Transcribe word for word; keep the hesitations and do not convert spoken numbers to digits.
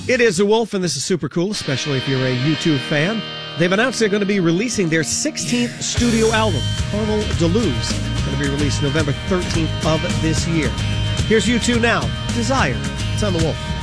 It is The Wolf, and this is super cool, especially if you're a U two fan. They've announced they're going to be releasing their sixteenth studio album, Carmel Deleuze. It's going to be released November thirteenth of this year. Here's U two now, Desire. It's on The Wolf.